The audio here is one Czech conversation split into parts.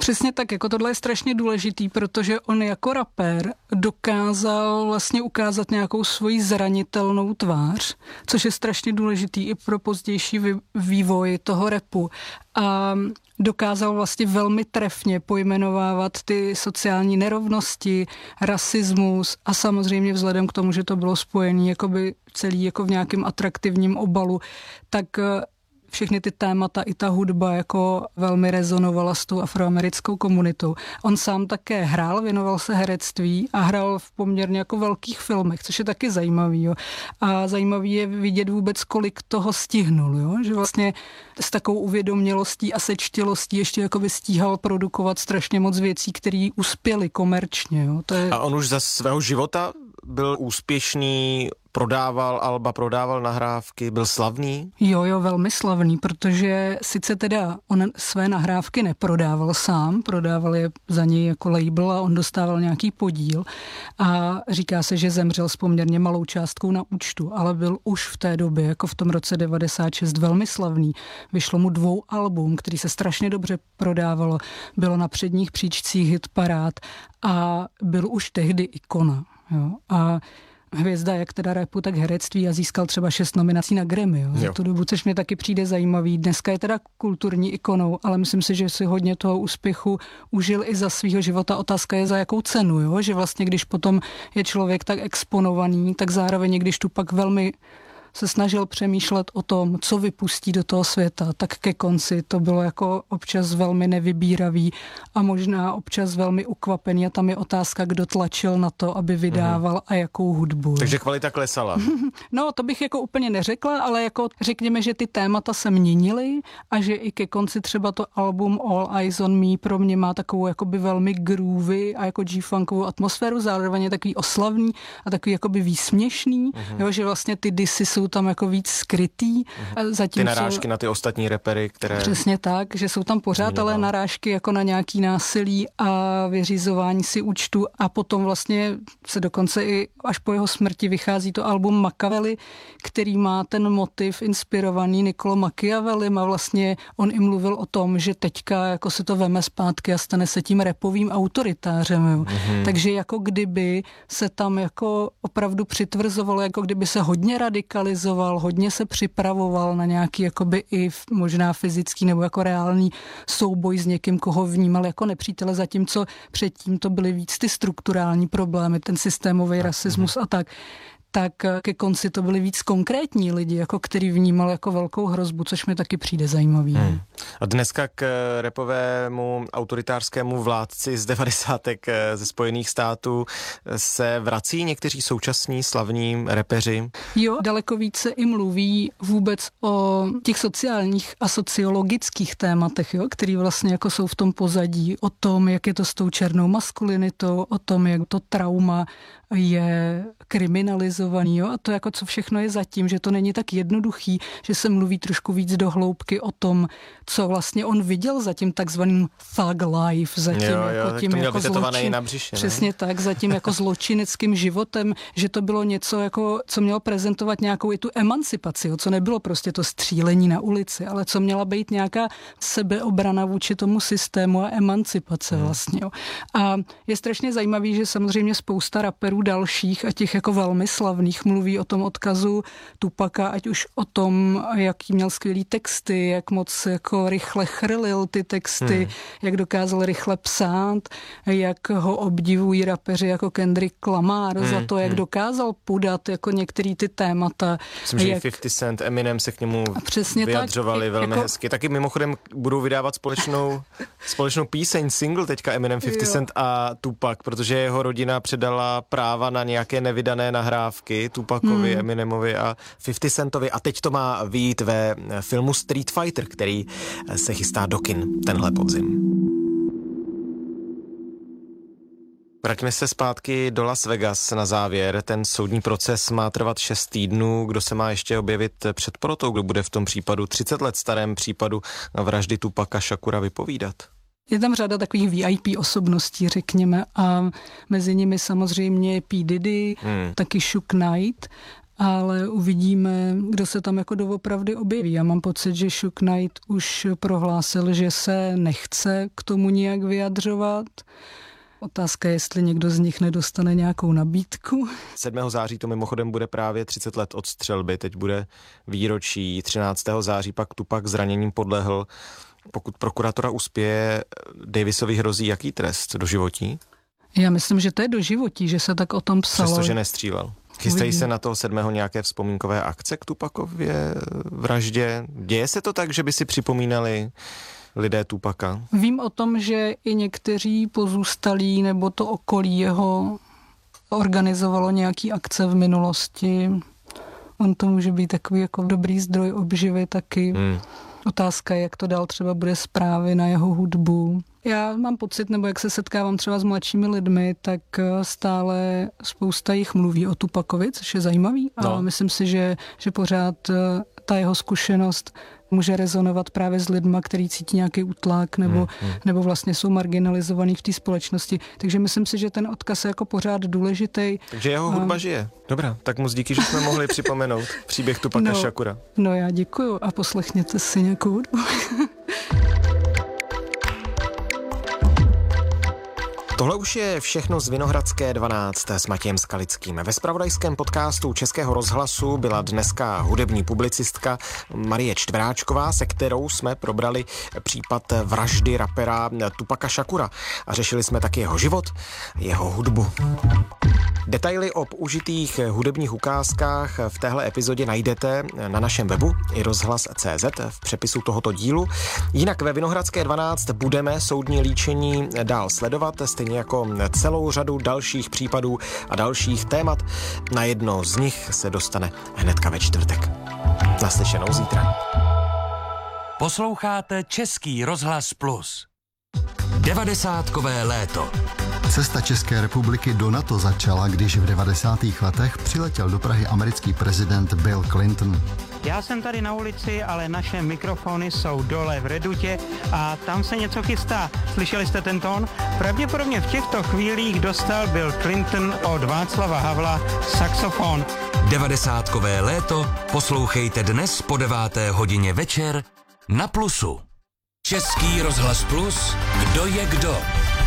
Přesně tak, jako tohle je strašně důležitý, protože on jako rapper dokázal vlastně ukázat nějakou svoji zranitelnou tvář, což je strašně důležitý i pro pozdější vývoj toho rapu. A dokázal vlastně velmi trefně pojmenovávat ty sociální nerovnosti, rasismus a samozřejmě vzhledem k tomu, že to bylo spojené jakoby celý jako v nějakém atraktivním obalu, tak všechny ty témata i ta hudba jako velmi rezonovala s tou afroamerickou komunitou. On sám také hrál, věnoval se herectví a hrál v poměrně jako velkých filmech, což je taky zajímavý. Jo. A zajímavý je vidět vůbec, kolik toho stihnul. Jo. Že vlastně s takovou uvědomělostí a sečtělostí ještě jakoby stíhal produkovat strašně moc věcí, které uspěly komerčně. Jo. To je... A on už za svého života byl úspěšný, prodával alba, prodával nahrávky, byl slavný? Jo, velmi slavný, protože sice teda on své nahrávky neprodával sám, prodával je za něj jako label a on dostával nějaký podíl a říká se, že zemřel s poměrně malou částkou na účtu, ale byl už v té době, jako v tom roce 96, velmi slavný. Vyšlo mu 2 album, který se strašně dobře prodávalo, bylo na předních příčcích hitparád a byl už tehdy ikona. Jo. A hvězda jak teda rapu, tak herectví a získal třeba 6 nominací na Grammy. Jo. Za tu dobu, což mě taky přijde zajímavý. Dneska je teda kulturní ikonou, ale myslím si, že si hodně toho úspěchu užil i za svýho života. Otázka je za jakou cenu, jo? Že vlastně když potom je člověk tak exponovaný, tak zároveň když tu pak velmi se snažil přemýšlet o tom, co vypustí do toho světa, tak ke konci to bylo jako občas velmi nevybíravý a možná občas velmi ukvapený a tam je otázka, kdo tlačil na to, aby vydával a jakou hudbu. Takže kvalita klesala. No, to bych jako úplně neřekla, ale jako řekněme, že ty témata se měnily a že i ke konci třeba to album All Eyes on Me pro mě má takovou jakoby velmi groovy a jako G-funkovou atmosféru, zároveň je takový oslavný a takový jakoby výsměšný, jo, že vlastně ty disy jsou tam jako víc skrytý. Ty narážky na ty ostatní repery, které... Přesně tak, že jsou tam pořád ale narážky jako na nějaký násilí a vyřizování si účtu a potom vlastně se dokonce i až po jeho smrti vychází to album Machiavelli, který má ten motiv inspirovaný Niccolò Machiavellem a vlastně on i mluvil o tom, že teďka jako se to veme zpátky a stane se tím rapovým autoritářem. Jo. Takže jako kdyby se tam jako opravdu přitvrzovalo, jako kdyby se hodně radikalizoval, hodně se připravoval na nějaký jakoby i možná fyzický nebo jako reálný souboj s někým, koho vnímal jako nepřítele, zatímco předtím to byly víc ty strukturální problémy, ten systémový rasismus a tak ke konci to byli víc konkrétní lidi, jako který vnímal jako velkou hrozbu, což mi taky přijde zajímavý. A dneska k rapovému autoritářskému vládci z 90. ze Spojených států se vrací někteří současní slavní rapeři? Jo, daleko více i mluví vůbec o těch sociálních a sociologických tématech, jo, který vlastně jako jsou v tom pozadí, o tom, jak je to s tou černou maskulinitou, o tom, jak to trauma je kriminalizovaný, jo, a to jako co všechno je zatím, že to není tak jednoduchý, že se mluví trošku víc do hloubky o tom, co vlastně on viděl za tím takzvaným thug life, za tím jako tím jako přesně tak, za tím jako zločineckým životem, že to bylo něco jako, co mělo prezentovat nějakou i tu emancipaci, jo, co nebylo prostě to střílení na ulici, ale co měla být nějaká sebeobrana vůči tomu systému a emancipace vlastně, jo. A je strašně zajímavý, že samozřejmě spousta raperů dalších a těch jako velmi slavných mluví o tom odkazu Tupaka, ať už o tom, jaký měl skvělý texty, jak moc jako rychle chrlil ty texty, jak dokázal rychle psát, jak ho obdivují rapeři jako Kendrick Lamar za to, jak dokázal podat jako některý ty témata. Myslím, že 50 Cent, Eminem se k němu vyjadřovali velmi jako hezky. Taky mimochodem budou vydávat společnou píseň, single teďka Eminem, 50 Cent a Tupac, protože jeho rodina předala práva na nějaké nevydané nahrávky Tupacovi, Eminemovi a 50 Centovi a teď to má vyjít ve filmu Street Fighter, který se chystá do kin tenhle podzim. Vraťme se zpátky do Las Vegas na závěr. Ten soudní proces má trvat 6 týdnů. Kdo se má ještě objevit před porotou? Kdo bude v tom případu 30 let starém případu vraždy Tupaca Šakura vypovídat? Je tam řada takových VIP osobností, řekněme, a mezi nimi samozřejmě P. Diddy, taky Suge Knight ale uvidíme, kdo se tam jako doopravdy objeví. Já mám pocit, že Shook Knight už prohlásil, že se nechce k tomu nijak vyjadřovat. Otázka je, jestli někdo z nich nedostane nějakou nabídku. 7. září to mimochodem bude právě 30 let od střelby, teď bude výročí, 13. září pak Tupac zraněním podlehl. Pokud prokuratura uspěje, Davisovi hrozí jaký trest? Doživotí? Já myslím, že to je doživotí, že se tak o tom psalo. Přestože nestřílel. Chystají se na toho 7. nějaké vzpomínkové akce k Tupacově vraždě? Děje se to tak, že by si připomínali lidé Tupaca? Vím o tom, že i někteří pozůstalí nebo to okolí jeho organizovalo nějaký akce v minulosti. On to může být takový jako dobrý zdroj obživy taky. Otázka je, jak to dál třeba bude zprávy na jeho hudbu. Já mám pocit, nebo jak se setkávám třeba s mladšími lidmi, tak stále spousta jich mluví o Tupacovi, což je zajímavý, ale myslím si, že pořád ta jeho zkušenost může rezonovat právě s lidma, který cítí nějaký útlak nebo vlastně jsou marginalizovaný v té společnosti. Takže myslím si, že ten odkaz je jako pořád důležitý. Takže jeho hudba žije. Dobrá, tak moc díky, že jsme mohli připomenout příběh Tupaca Shakura. No já děkuju a poslechněte si nějakou hudbu. Tohle už je všechno z Vinohradské 12 s Matějem Skalickým. Ve zpravodajském podcastu Českého rozhlasu byla dneska hudební publicistka Marie Čtveráčková, se kterou jsme probrali případ vraždy rapera Tupaca Shakura a řešili jsme taky jeho život, jeho hudbu. Detaily o použitých hudebních ukázkách v téhle epizodě najdete na našem webu i rozhlas.cz v přepisu tohoto dílu. Jinak ve Vinohradské 12 budeme soudní líčení dál sledovat, stejně jako celou řadu dalších případů a dalších témat. Na jedno z nich se dostane hnedka ve čtvrtek. Naslyšenou zítra. Posloucháte Český rozhlas Plus. 90kové léto. Cesta České republiky do NATO začala, když v 90. letech přiletěl do Prahy americký prezident Bill Clinton. Já jsem tady na ulici, ale naše mikrofony jsou dole v Redutě a tam se něco chystá. Slyšeli jste ten tón? Pravděpodobně v těchto chvílích dostal Bill Clinton od Václava Havla saxofon. 90kové léto poslouchejte dnes po 9. hodině večer na Plusu. Český rozhlas Plus, kdo je kdo?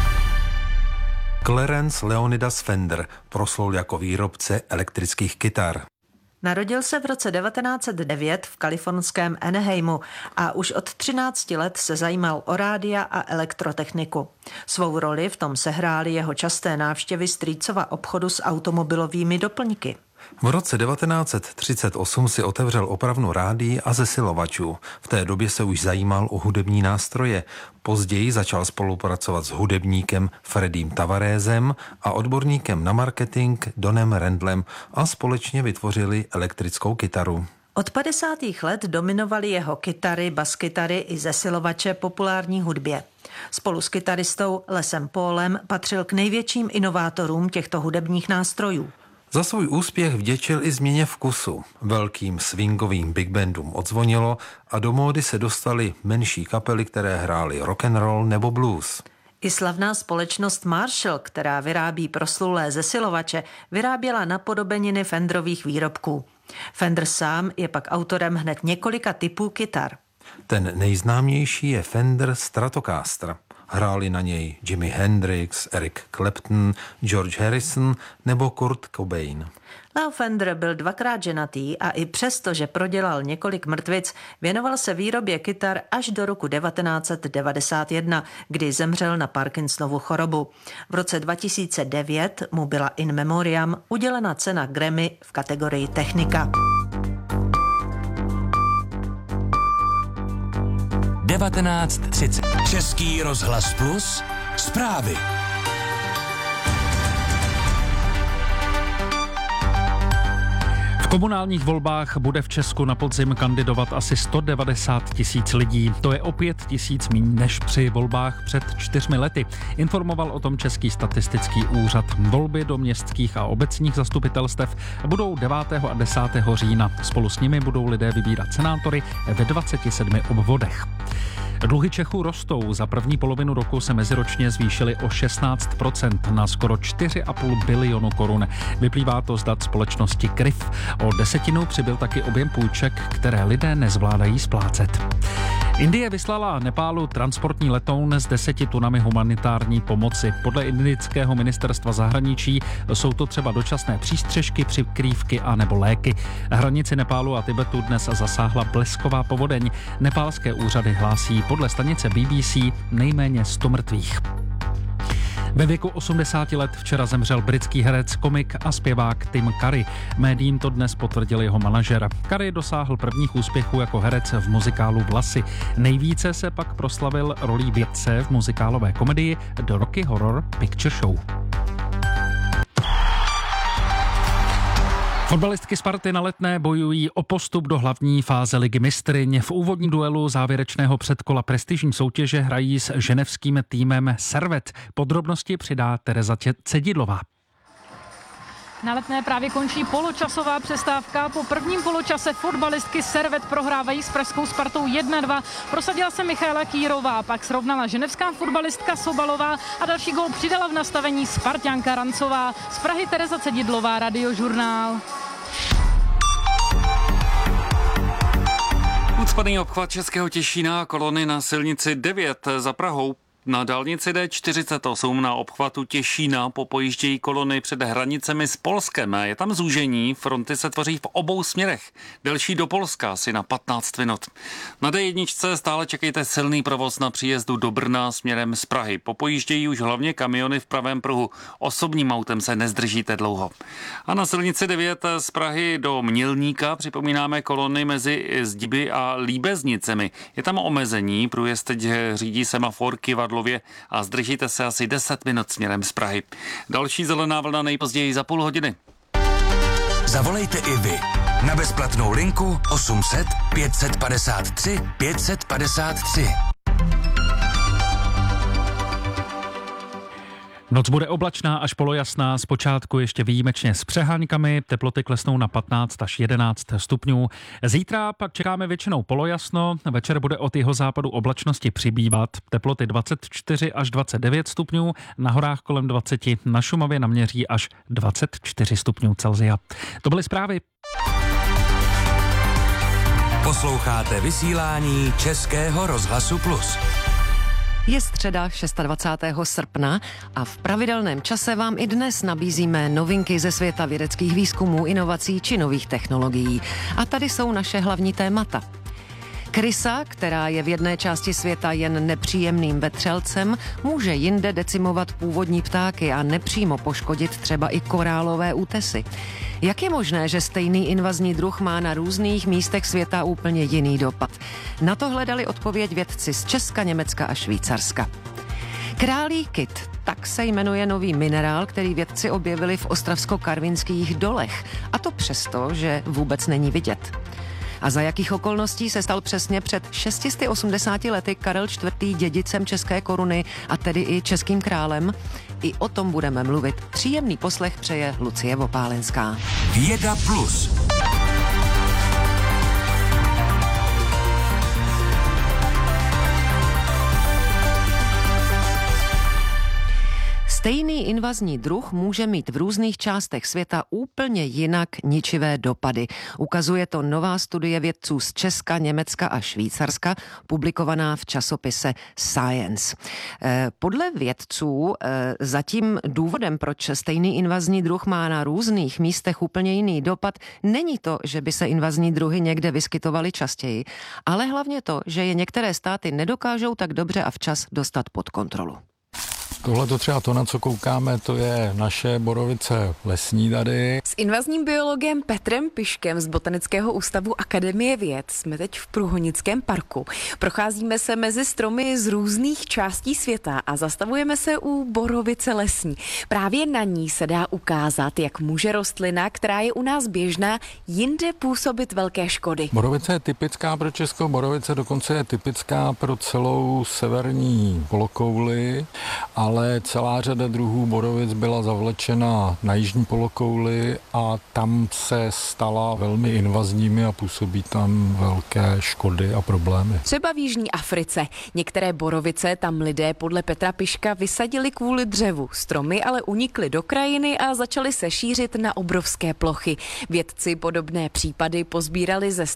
Clarence Leonidas Fender proslul jako výrobce elektrických kytar. Narodil se v roce 1909 v kalifornském Anaheimu a už od 13 let se zajímal o rádia a elektrotechniku. Svou roli v tom sehrály jeho časté návštěvy strýcova obchodu s automobilovými doplňky. V roce 1938 si otevřel opravnu rádií a zesilovačů. V té době se už zajímal o hudební nástroje. Později začal spolupracovat s hudebníkem Freddiem Tavaresem a odborníkem na marketing Donem Randlem a společně vytvořili elektrickou kytaru. Od 50. let dominovaly jeho kytary, baskytary i zesilovače populární hudbě. Spolu s kytaristou Lesem Paulem patřil k největším inovátorům těchto hudebních nástrojů. Za svůj úspěch vděčil i změně vkusu. Velkým swingovým big bandům odzvonilo a do módy se dostaly menší kapely, které hrály rock and roll nebo blues. I slavná společnost Marshall, která vyrábí proslulé zesilovače, vyráběla napodobeniny Fenderových výrobků. Fender sám je pak autorem hned několika typů kytar. Ten nejznámější je Fender Stratocaster. Hráli na něj Jimi Hendrix, Eric Clapton, George Harrison nebo Kurt Cobain. Leo Fender byl 2krát ženatý a i přesto, že prodělal několik mrtvic, věnoval se výrobě kytar až do roku 1991, kdy zemřel na Parkinsonovu chorobu. V roce 2009 mu byla in memoriam udělena cena Grammy v kategorii technika. 19:30. Český rozhlas Plus. Zprávy. V komunálních volbách bude v Česku na podzim kandidovat asi 190 000 lidí. To je o 5 000 míň než při volbách před 4 lety. Informoval o tom Český statistický úřad. Volby do městských a obecních zastupitelstev budou 9. a 10. října. Spolu s nimi budou lidé vybírat senátory ve 27 obvodech. Dluhy Čechů rostou. Za první polovinu roku se meziročně zvýšily o 16% na skoro 4,5 bilionu korun. Vyplývá to z dat společnosti Kryv. O 10% přibyl taky objem půjček, které lidé nezvládají splácet. Indie vyslala Nepálu transportní letoun s 10 tunami humanitární pomoci. Podle indického ministerstva zahraničí jsou to třeba dočasné přístřežky, přikrývky a nebo léky. Hranici Nepálu a Tibetu dnes zasáhla blesková povodeň. Nepálské úřady hlásí podle stanice BBC nejméně 100 mrtvých. Ve věku 80 let včera zemřel britský herec, komik a zpěvák Tim Curry. Médiím to dnes potvrdil jeho manažer. Curry dosáhl prvních úspěchů jako herec v muzikálu Vlasy. Nejvíce se pak proslavil rolí vědce v muzikálové komedii The Rocky Horror Picture Show. Fotbalistky Sparty na Letné bojují o postup do hlavní fáze Ligy mistryň. V úvodním duelu závěrečného předkola prestižní soutěže hrají s ženevským týmem Servet. Podrobnosti přidá Tereza Cedidlová. Na Letné právě končí poločasová přestávka. Po prvním poločase fotbalistky Servet prohrávají s pražskou Spartou 1-2. Prosadila se Michaela Kýrová, pak srovnala ženevská fotbalistka Sobalová a další gól přidala v nastavení Sparťanka Rancová. Z Prahy Tereza Cedidlová, Radiožurnál. Ucpaný obchvat Českého Těšína, kolony na silnici 9 za Prahou. Na dálnici D48 na obchvatu Těšína popojíždějí kolony před hranicemi s Polskem. Je tam zúžení, fronty se tvoří v obou směrech. Delší do Polska asi na 15 minut. Na D1 stále čekejte silný provoz na příjezdu do Brna směrem z Prahy. Popojíždějí už hlavně kamiony v pravém pruhu. Osobním autem se nezdržíte dlouho. A na silnici 9 z Prahy do Mělníka připomínáme kolony mezi Zdiby a Líbeznicemi. Je tam omezení, průjezd teď řídí semafor Kyvadlově a zdržíte se asi 10 minut směrem z Prahy. Další zelená vlna nejpozději za půl hodiny. Zavolejte i vy na bezplatnou linku 800 553 553. Noc bude oblačná až polojasná, zpočátku ještě výjimečně s přeháňkami, teploty klesnou na 15 až 11 stupňů. Zítra pak čekáme většinou polojasno, večer bude od jihozápadu oblačnosti přibývat, teploty 24 až 29 stupňů, na horách kolem 20, na Šumavě naměří až 24 stupňů Celsia. To byly zprávy. Posloucháte vysílání Českého rozhlasu Plus. Je středa 26. srpna a v pravidelném čase vám i dnes nabízíme novinky ze světa vědeckých výzkumů, inovací či nových technologií. A tady jsou naše hlavní témata. Krysa, která je v jedné části světa jen nepříjemným vetřelcem, může jinde decimovat původní ptáky a nepřímo poškodit třeba i korálové útesy. Jak je možné, že stejný invazní druh má na různých místech světa úplně jiný dopad? Na to hledali odpověď vědci z Česka, Německa a Švýcarska. Králí kyt, tak se jmenuje nový minerál, který vědci objevili v ostravsko-karvinských dolech. A to přesto, že vůbec není vidět. A za jakých okolností se stal přesně před 680 lety Karel IV. Dědicem české koruny a tedy i českým králem? I o tom budeme mluvit. Příjemný poslech přeje Lucie Vopálenská. Věda Plus. Stejný invazní druh může mít v různých částech světa úplně jinak ničivé dopady. Ukazuje to nová studie vědců z Česka, Německa a Švýcarska, publikovaná v časopise Science. Podle vědců zatím důvodem, proč stejný invazní druh má na různých místech úplně jiný dopad, není to, že by se invazní druhy někde vyskytovaly častěji, ale hlavně to, že je některé státy nedokážou tak dobře a včas dostat pod kontrolu. Tohle to třeba to, na co koukáme, to je naše borovice lesní tady. S invazním biologem Petrem Piškem z Botanického ústavu Akademie věd jsme teď v Průhonickém parku. Procházíme se mezi stromy z různých částí světa a zastavujeme se u borovice lesní. Právě na ní se dá ukázat, jak může rostlina, která je u nás běžná, jinde působit velké škody. Borovice je typická pro Česko, borovice dokonce je typická pro celou severní polokouli ale celá řada druhů borovic byla zavlečena na jižní polokouli a tam se stala velmi invazními a působí tam velké škody a problémy. Třeba v Jižní Africe. Některé borovice tam lidé podle Petra Piška vysadili kvůli dřevu. Stromy ale unikly do krajiny a začaly se šířit na obrovské plochy. Vědci podobné případy pozbírali ze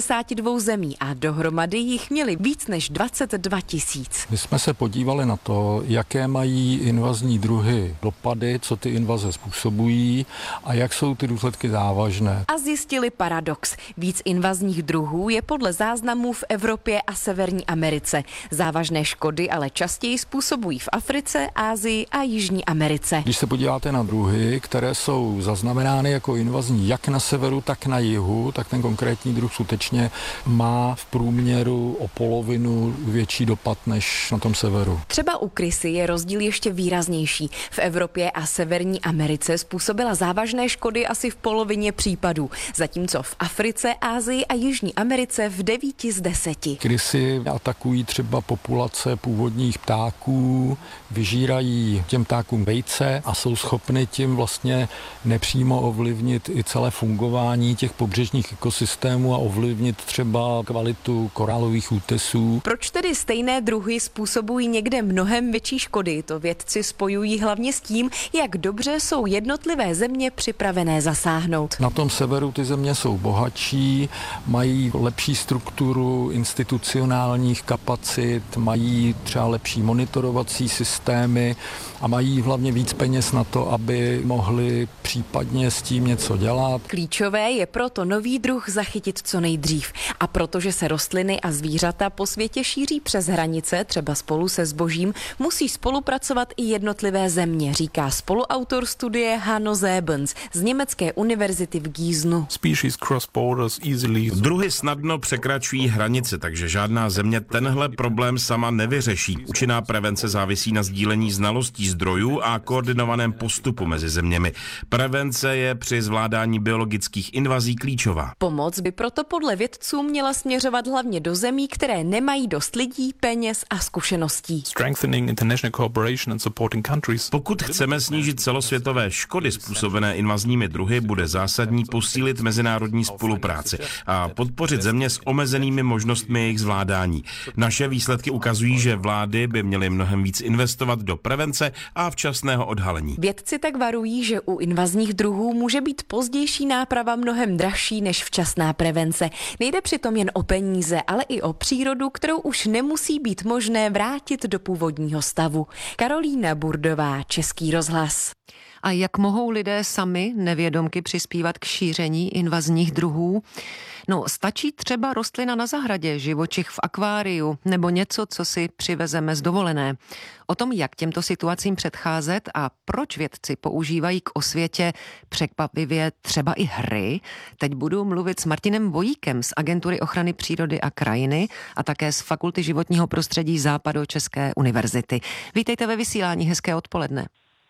172 zemí a dohromady jich měli víc než 22 000. My jsme se podívali na to, jaké mají invazní druhy dopady, co ty invaze způsobují a jak jsou ty důsledky závažné. A zjistili paradox. Víc invazních druhů je podle záznamů v Evropě a Severní Americe. Závažné škody ale častěji způsobují v Africe, Asii a Jižní Americe. Když se podíváte na druhy, které jsou zaznamenány jako invazní jak na severu, tak na jihu, tak ten konkrétní druh skutečně má v průměru o polovinu větší dopad než na tom severu. Třeba u krysy je rozdíl ještě výraznější. V Evropě a Severní Americe způsobila závažné škody asi v polovině případů, zatímco v Africe, Asii a Jižní Americe v 9 z 10. Krysy atakují třeba populace původních ptáků, vyžírají těm ptákům vejce a jsou schopny tím vlastně nepřímo ovlivnit i celé fungování těch pobřežních ekosystémů a ovlivnit třeba kvalitu korálových útesů. Proč tedy stejné druhy způsobují někde mnohem větší škody? To vědci spojují hlavně s tím, jak dobře jsou jednotlivé země připravené zasáhnout. Na tom severu ty země jsou bohatší, mají lepší strukturu institucionálních kapacit, mají třeba lepší monitorovací systémy a mají hlavně víc peněz na to, aby mohli případně s tím něco dělat. Klíčové je proto nový druh zachytit co nejdřív. A protože se rostliny a zvířata po světě šíří přes hranice, třeba spolu se zbožím, musí spolupracovat i jednotlivé země, říká spoluautor studie Hanno Sebens z německé univerzity v Gíznu. Druhy snadno překračují hranice, takže žádná země tenhle problém sama nevyřeší. Účinná prevence závisí na sdílení znalostí zdrojů a koordinovaném postupu mezi zeměmi. Prevence je při zvládání biologických invazí klíčová. Pomoc by proto podle vědců měla směřovat hlavně do zemí, které nemají dost lidí, peněz a zkušeností. Pokud chceme snížit celosvětové škody způsobené invazními druhy, bude zásadní posílit mezinárodní spolupráci a podpořit země s omezenými možnostmi jejich zvládání. Naše výsledky ukazují, že vlády by měly mnohem víc investovat do prevence a včasného odhalení. Vědci tak varují, že u invazních druhů může být pozdější náprava mnohem dražší než včasná prevence. Nejde přitom jen o peníze, ale i o přírodu, kterou už nemusí být možné vrátit do původního stavu. Karolína Burdová, Český rozhlas. A jak mohou lidé sami nevědomky přispívat k šíření invazních druhů? No, stačí třeba rostlina na zahradě, živočich v akváriu nebo něco, co si přivezeme z dovolené. O tom, jak těmto situacím předcházet a proč vědci používají k osvětě překvapivě třeba i hry, teď budu mluvit s Martinem Vojíkem z Agentury ochrany přírody a krajiny a také z Fakulty životního prostředí Západočeské univerzity. Vítejte ve vysílání, hezké odpoledne.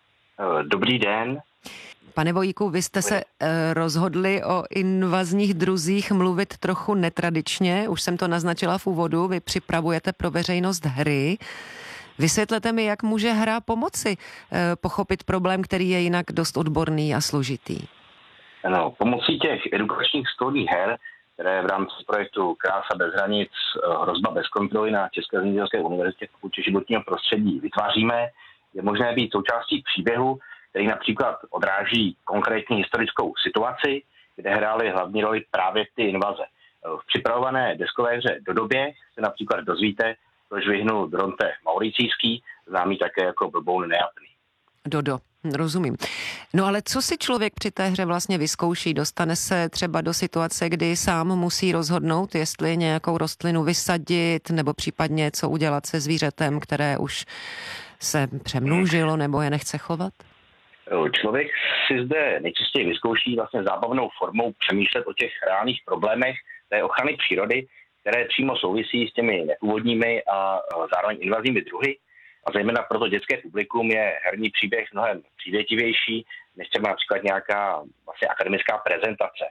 Dobrý den. Pane Vojíku, vy jste se rozhodli o invazních druzích mluvit trochu netradičně, už jsem to naznačila v úvodu, vy připravujete pro veřejnost hry. Vysvětlete mi, jak může hra pomoci pochopit problém, který je jinak dost odborný a složitý. No, pomocí těch edukačních stolních her, které v rámci projektu Krása bez hranic, hrozba bez kontroly na České zemědělské univerzitě v Fakultě životního prostředí vytváříme, je možné být součástí příběhu, který například odráží konkrétní historickou situaci, kde hrály hlavní roli právě ty invaze. V připravované deskové hře Dodoběh se například dozvíte, proč vyhnul Bronte Mauricijský, známý také jako Blboun Neapný. Dodo, rozumím. No ale co si člověk při té hře vlastně vyzkouší? Dostane se třeba do situace, kdy sám musí rozhodnout, jestli nějakou rostlinu vysadit, nebo případně co udělat se zvířetem, které už se přemnožilo nebo je nechce chovat? Člověk si zde nejčastěji vyzkouší vlastně zábavnou formou přemýšlet o těch reálných problémech té ochrany přírody, které přímo souvisí s těmi nepůvodními a zároveň invazními druhy. A zejména proto dětské publikum je herní příběh mnohem přívětivější než třeba například nějaká vlastně akademická prezentace.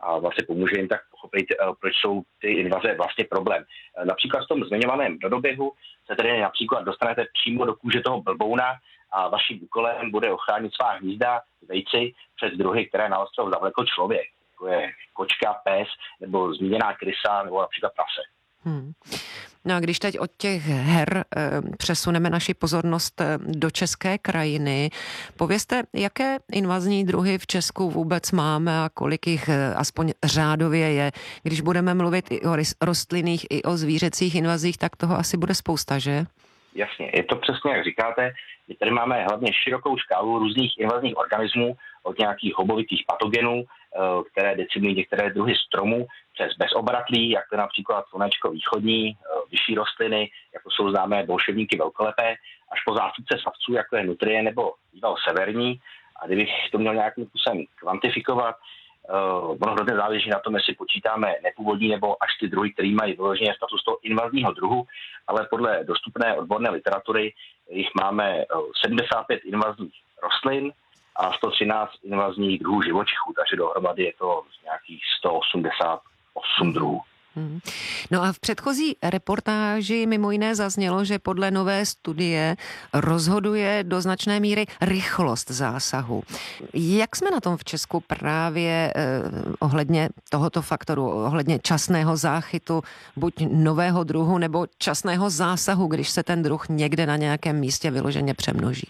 a vlastně pomůže jim tak pochopit, proč jsou ty invaze vlastně problém. Například v tom zmiňovaném dodoběhu se tedy například dostanete přímo do kůže toho blbouna a vaším úkolem bude ochránit svá hnízda, vejci před druhy, které na ostrov zavlekl člověk. Jako je kočka, pes nebo zmíněná krysa nebo například prase. No a když teď od těch her přesuneme naši pozornost do české krajiny, povězte, jaké invazní druhy v Česku vůbec máme a kolik jich aspoň řádově je. Když budeme mluvit i o rostlinných, i o zvířecích invazích, tak toho asi bude spousta, že? Jasně, je to přesně, jak říkáte. My tady máme hlavně širokou škálu různých invazních organismů, od nějakých hobovitých patogenů, které decimují některé druhy stromů, přes bezobratlí, jako například slunečko východní, vyšší rostliny, jako jsou známé bolševníky velkolepé, až po zástupce savců, jako je nutrie nebo býval severní. A kdybych to měl nějakým způsobem kvantifikovat, ono hrozně záleží na tom, jestli počítáme nepůvodní nebo až ty druhy, které mají vyloženě status toho invazního druhu, ale podle dostupné odborné literatury jich máme 75 invazních rostlin a 113 invazních druhů živočichů, takže dohromady je to nějakých 188 druhů. No a v předchozí reportáži mimo jiné zaznělo, že podle nové studie rozhoduje do značné míry rychlost zásahu. Jak jsme na tom v Česku právě ohledně tohoto faktoru, ohledně časného záchytu buď nového druhu nebo časného zásahu, když se ten druh někde na nějakém místě vyloženě přemnoží?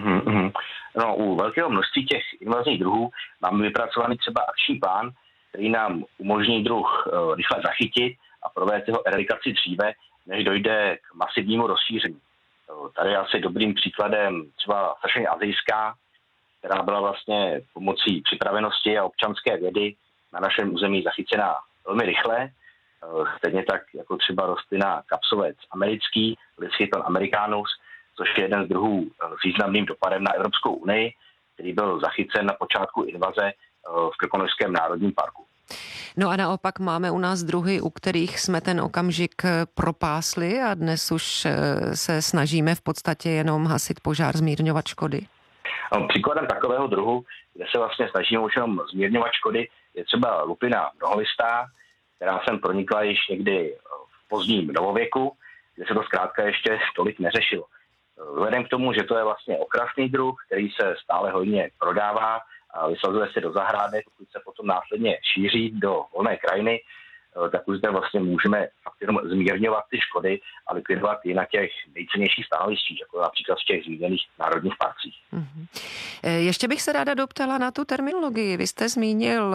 No, u velkého množství těch invazních druhů máme vypracovaný třeba akční plán, který nám umožní druh rychle zachytit a provést jeho eradikaci dříve, než dojde k masivnímu rozšíření. Tady je asi dobrým příkladem třeba sršeň azijská, která byla vlastně pomocí připravenosti a občanské vědy na našem území zachycená velmi rychle. Stejně tak jako třeba rostlina kapsovec americký, Lischiton americanus, což je jeden z druhů s významným dopadem na Evropskou unii, který byl zachycen na počátku invaze v Krkonošském národním parku. No a naopak máme u nás druhy, u kterých jsme ten okamžik propásli a dnes už se snažíme v podstatě jenom hasit požár, zmírňovat škody. Příkladem takového druhu, kde se vlastně snažíme už jenom zmírňovat škody, je třeba lupina mnoholistá, která sem pronikla již někdy v pozdním novověku, kde se to zkrátka ještě tolik neřešilo. Vzhledem k tomu, že to je vlastně okrasný druh, který se stále hodně prodává a vysazuje se do zahrádek, pokud se potom následně šíří do volné krajiny, tak už zde vlastně můžeme fakt jenom zmírňovat ty škody a likvidovat i na těch nejcennějších stanovištích, jako například v těch zmíněných národních parcích. Ještě bych se ráda doptala na tu terminologii. Vy jste zmínil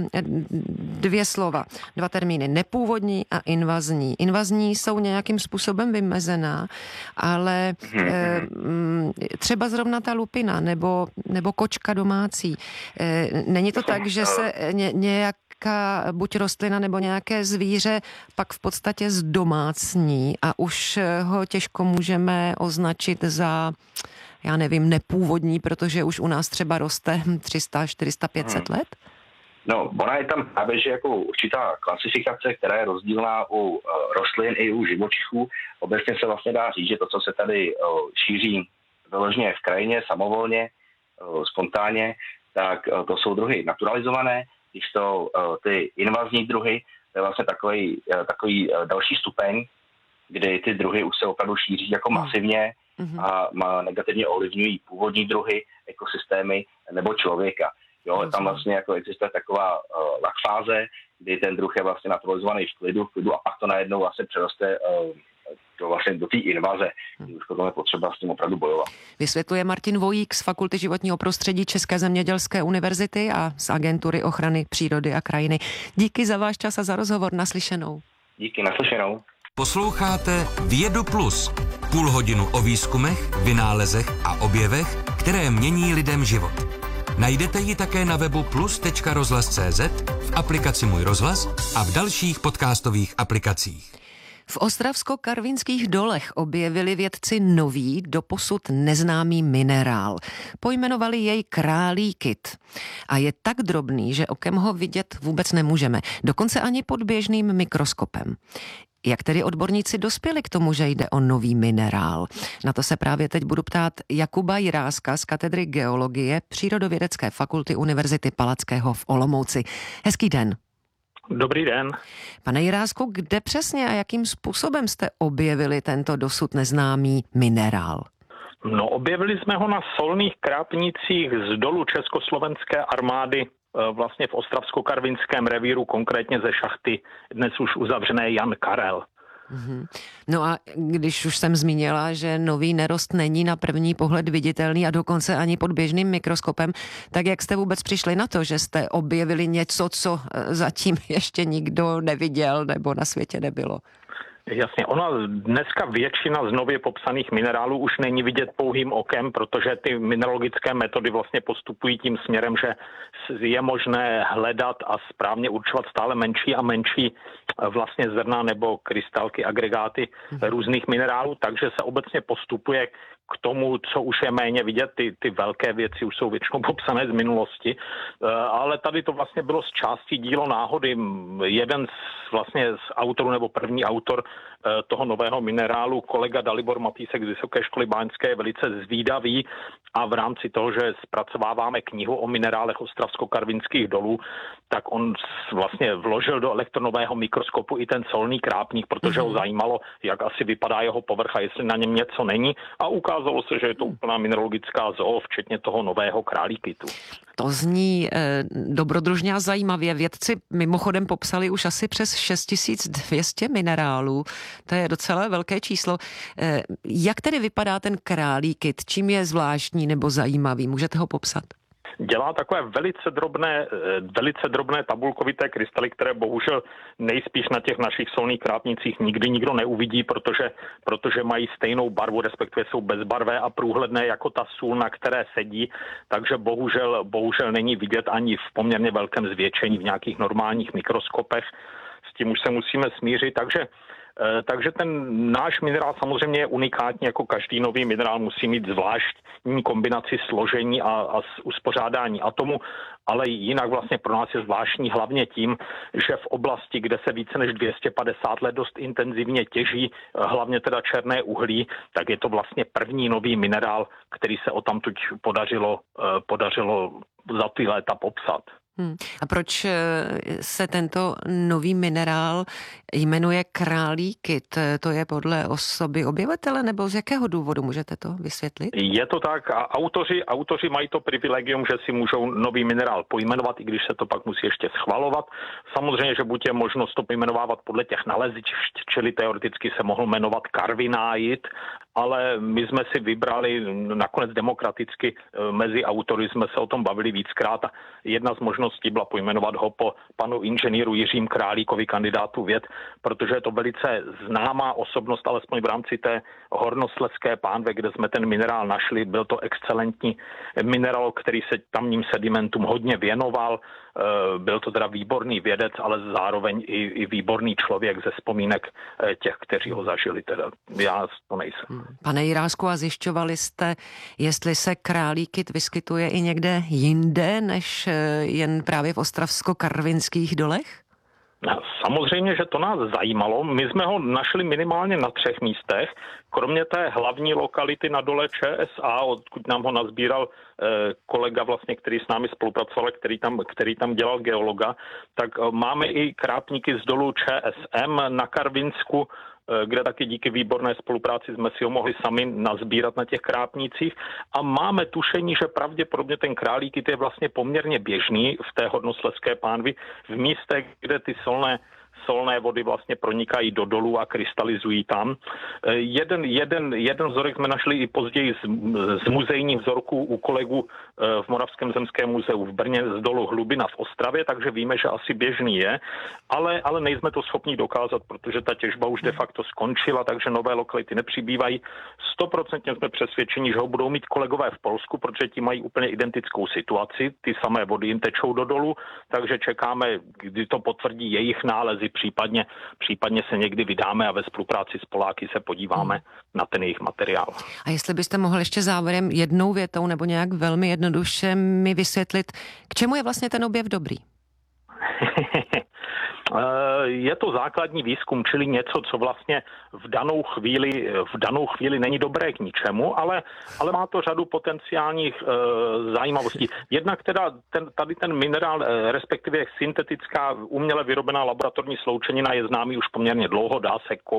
dva termíny, nepůvodní a invazní. Invazní jsou nějakým způsobem vymezená, ale třeba zrovna ta lupina nebo kočka domácí. Není to tak, že se nějak buď rostlina nebo nějaké zvíře pak v podstatě zdomácní a už ho těžko můžeme označit za, já nevím, nepůvodní, protože už u nás třeba roste 300, 400, 500 let? No, ona je tam právě, že jako určitá klasifikace, která je rozdílná u rostlin i u živočichů. Obecně se vlastně dá říct, že to, co se tady šíří vyloženě v krajině, samovolně, spontánně, tak to jsou druhy naturalizované. Když to ty invazní druhy, to je vlastně takový další stupeň, kdy ty druhy už se opravdu šíří jako masivně a negativně ovlivňují původní druhy, ekosystémy nebo člověka. Jo, tam vlastně jako existuje taková lakfáze, kdy ten druh je vlastně naturalizovaný v klidu a pak to najednou vlastně přeroste do té invaze. Už potom je potřeba s tím opravdu bojovat. Vysvětluje Martin Vojík z Fakulty životního prostředí České zemědělské univerzity a z Agentury ochrany přírody a krajiny. Díky za váš čas a za rozhovor. Naslyšenou. Díky, naslyšenou. Posloucháte Vědu Plus. Půl hodinu o výzkumech, vynálezech a objevech, které mění lidem život. Najdete ji také na webu plus.rozhlas.cz, v aplikaci Můj rozhlas a v dalších podcastových aplikacích. V Ostravsko-Karvinských dolech objevili vědci nový, doposud neznámý minerál. Pojmenovali jej králíkit. A je tak drobný, že okem ho vidět vůbec nemůžeme. Dokonce ani pod běžným mikroskopem. Jak tedy odborníci dospěli k tomu, že jde o nový minerál? Na to se právě teď budu ptát Jakuba Jiráska z katedry geologie Přírodovědecké fakulty Univerzity Palackého v Olomouci. Hezký den. Dobrý den. Pane Jirásku, kde přesně a jakým způsobem jste objevili tento dosud neznámý minerál? No, objevili jsme ho na solných krápnicích z dolu Československé armády vlastně v Ostravsko-Karvinském revíru, konkrétně ze šachty dnes už uzavřené Jan Karel. No a když už jsem zmínila, že nový nerost není na první pohled viditelný a dokonce ani pod běžným mikroskopem, tak jak jste vůbec přišli na to, že jste objevili něco, co zatím ještě nikdo neviděl nebo na světě nebylo? Jasně, ona dneska většina z nově popsaných minerálů už není vidět pouhým okem, protože ty mineralogické metody vlastně postupují tím směrem, že je možné hledat a správně určovat stále menší a menší vlastně zrna nebo krystalky, agregáty různých minerálů, takže se obecně postupuje k tomu, co už je méně vidět, ty velké věci už jsou většinou popsané z minulosti, ale tady to vlastně bylo z části dílo náhody. Jeden z autorů nebo první autor toho nového minerálu, kolega Dalibor Matýsek z Vysoké školy báňské, je velice zvídavý a v rámci toho, že zpracováváme knihu o minerálech ostravsko-karvinských dolů, tak on vlastně vložil do elektronového mikroskopu i ten solný krápník, protože ho zajímalo, jak asi vypadá jeho povrch a jestli na něm něco není, a ukázalo se, že je to úplná mineralogická zoo, včetně toho nového králíkytu. To zní dobrodružně a zajímavě. Vědci mimochodem popsali už asi přes 6200 minerálů. To je docela velké číslo. Jak tedy vypadá ten králíkyt? Čím je zvláštní nebo zajímavý? Můžete ho popsat? Dělá takové velice drobné tabulkovité krystaly, které bohužel nejspíš na těch našich solných krápnicích nikdy nikdo neuvidí, protože mají stejnou barvu, respektive jsou bezbarvé a průhledné jako ta sůl, na které sedí, takže bohužel není vidět ani v poměrně velkém zvětšení v nějakých normálních mikroskopech. S tím už se musíme smířit, takže ten náš minerál samozřejmě je unikátní, jako každý nový minerál musí mít zvláštní kombinaci složení a uspořádání atomu, ale jinak vlastně pro nás je zvláštní hlavně tím, že v oblasti, kde se více než 250 let dost intenzivně těží, hlavně teda černé uhlí, tak je to vlastně první nový minerál, který se odtamtud podařilo za ty léta popsat. A proč se tento nový minerál jmenuje králíkyt? To je podle osoby objevitele, nebo z jakého důvodu, můžete to vysvětlit? Je to tak a autoři mají to privilegium, že si můžou nový minerál pojmenovat, i když se to pak musí ještě schvalovat. Samozřejmě, že buď je možnost to pojmenovávat podle těch nalezišť, čili teoreticky se mohl jmenovat karvináit, ale my jsme si vybrali nakonec demokraticky mezi autory, jsme se o tom bavili víckrát a jedna z možností byla pojmenovat ho po panu inženýru Jiřím Králíkovi, kandidátu věd, protože je to velice známá osobnost, alespoň v rámci té hornoslezské pánve, kde jsme ten minerál našli. Byl to excelentní minerál, který se tamním sedimentům hodně věnoval. Byl to teda výborný vědec, ale zároveň i výborný člověk ze vzpomínek těch, kteří ho zažili. Teda já to nejsem. Pane Jirásku, a zjišťovali jste, jestli se králíkyt vyskytuje i někde jinde, než jen právě v ostravsko-karvinských dolech? Samozřejmě, že to nás zajímalo. My jsme ho našli minimálně na 3 místech. Kromě té hlavní lokality na dole ČSA, odkud nám ho nazbíral kolega, vlastně, který s námi spolupracoval, který tam dělal geologa, tak máme i krápníky z dolu ČSM na Karvinsku, kde taky díky výborné spolupráci jsme si ho mohli sami nazbírat na těch krápnicích. A máme tušení, že pravděpodobně ten králíkyt je vlastně poměrně běžný v té hornoslezské pánvi v místech, kde ty solné vody vlastně pronikají do dolů a krystalizují tam. Jeden vzorek jsme našli i později z muzejních vzorků u kolegů v Moravském zemském muzeu v Brně z dolu Hlubina v Ostravě, takže víme, že asi běžný je, ale nejsme to schopni dokázat, protože ta těžba už de facto skončila, takže nové lokality nepřibývají. 100% jsme přesvědčeni, že ho budou mít kolegové v Polsku, protože ti mají úplně identickou situaci, ty samé vody jim tečou do dolu, takže čekáme, kdy to potvrdí jejich nálezy, případně se někdy vydáme a ve spolupráci s Poláky se podíváme na ten jejich materiál. A jestli byste mohl ještě závěrem jednou větou nebo nějak velmi jednoduše mi vysvětlit, k čemu je vlastně ten objev dobrý? Je to základní výzkum, čili něco, co vlastně v danou chvíli není dobré k ničemu, ale má to řadu potenciálních zajímavostí. Jednak teda tady ten minerál, respektive syntetická uměle vyrobená laboratorní sloučenina je známý už poměrně dlouho, dá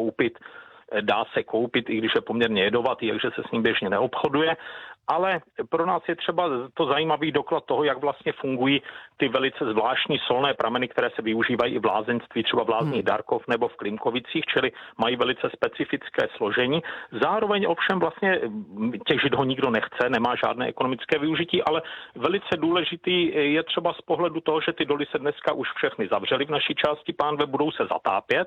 se koupit, i když je poměrně jedovatý, takže se s ním běžně neobchoduje. Ale pro nás je třeba to zajímavý doklad toho, jak vlastně fungují ty velice zvláštní solné prameny, které se využívají i v lázeňství, třeba v lázních Darkov nebo v Klimkovicích, čili mají velice specifické složení. Zároveň ovšem vlastně těžit ho nikdo nechce, nemá žádné ekonomické využití, ale velice důležitý je třeba z pohledu toho, že ty doly se dneska už všechny zavřely v naší části pánve, budou se zatápět.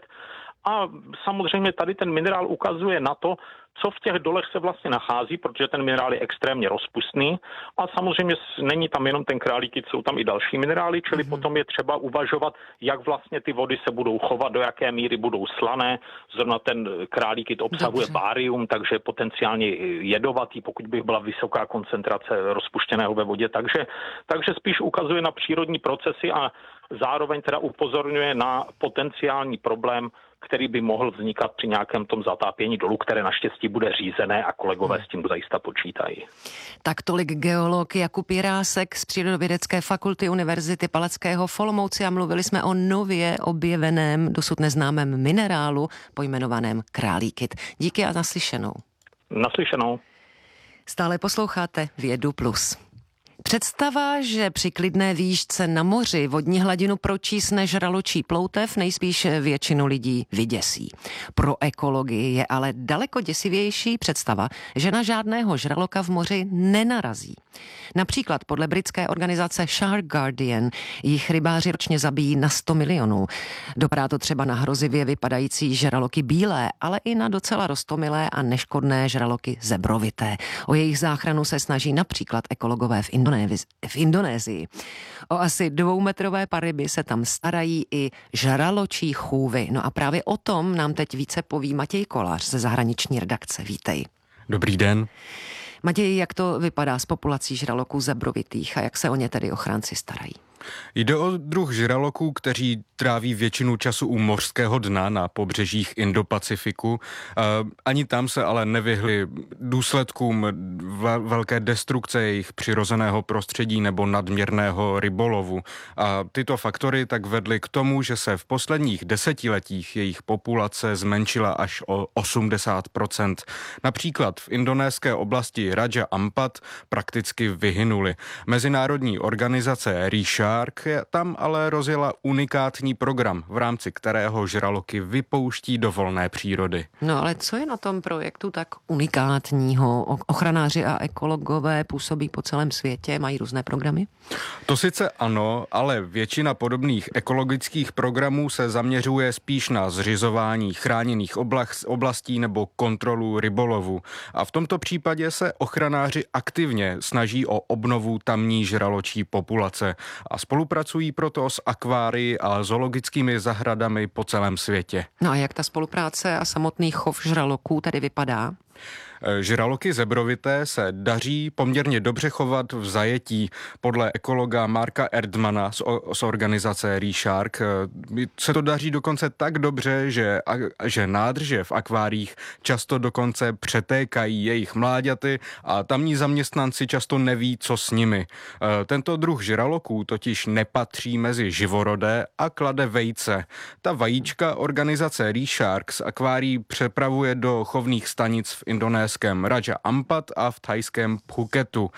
A samozřejmě tady ten minerál ukazuje na to, co v těch dolech se vlastně nachází, protože ten minerál je extrémně rozpustný a samozřejmě není tam jenom ten králíkyt, jsou tam i další minerály, čili potom je třeba uvažovat, jak vlastně ty vody se budou chovat, do jaké míry budou slané. Zrovna ten králíkyt obsahuje bárium, takže potenciálně jedovatý, pokud by byla vysoká koncentrace rozpuštěného ve vodě. Takže spíš ukazuje na přírodní procesy a zároveň teda upozorňuje na potenciální problém, který by mohl vznikat při nějakém tom zatápění dolu, které naštěstí bude řízené a kolegové s tím zajista počítají. Tak tolik geolog Jakub Jirásek z Přírodovědecké fakulty Univerzity Palackého v Olomouci a mluvili jsme o nově objeveném, dosud neznámém minerálu pojmenovaném králíkyt. Díky a naslyšenou. Naslyšenou. Stále posloucháte Vědu Plus. Představa, že při klidné výšce na moři vodní hladinu pročísne žraločí ploutev, nejspíš většinu lidí vyděsí. Pro ekologii je ale daleko děsivější představa, že na žádného žraloka v moři nenarazí. Například podle britské organizace Shark Guardian jich rybáři ročně zabijí na 100 milionů. Dopadá to třeba na hrozivě vypadající žraloky bílé, ale i na docela roztomilé a neškodné žraloky zebrovité. O jejich záchranu se snaží například ekologové v Indonésii. O asi 2metrové paryby se tam starají i žraločí chůvy. No a právě o tom nám teď více poví Matěj Kolář ze zahraniční redakce. Vítej. Dobrý den. Matěj, jak to vypadá s populací žraloků zebrovitých a jak se o ně tedy ochránci starají? Jde o druh žraloků, kteří tráví většinu času u mořského dna na pobřežích Indo-Pacifiku. Ani tam se ale nevyhli důsledkům velké destrukce jejich přirozeného prostředí nebo nadměrného rybolovu. A tyto faktory tak vedly k tomu, že se v posledních desetiletích jejich populace zmenšila až o 80%. Například v indonéské oblasti Raja Ampat prakticky vyhynuly. Mezinárodní organizace ReShark tam ale rozjela unikátní program, v rámci kterého žraloky vypouští do volné přírody. No ale co je na tom projektu tak unikátního? Ochranáři a ekologové působí po celém světě, mají různé programy? To sice ano, ale většina podobných ekologických programů se zaměřuje spíš na zřizování chráněných oblastí nebo kontrolu rybolovu. A v tomto případě se ochranáři aktivně snaží o obnovu tamní žraločí populace a spolupracují proto s akvárii a zoologickými zahradami po celém světě. No a jak ta spolupráce a samotný chov žraloků tady vypadá? Žraloky zebrovité se daří poměrně dobře chovat v zajetí. Podle ekologa Marka Erdmana z organizace ReShark se to daří dokonce tak dobře, že nádrže v akváriích často dokonce přetékají jejich mláďaty a tamní zaměstnanci často neví, co s nimi. Tento druh žraloků totiž nepatří mezi živorodé a klade vejce. Ta vajíčka organizace ReShark z akvárií přepravuje do chovných stanic v Indonésii Raja Ampat a v thajském Phuketu.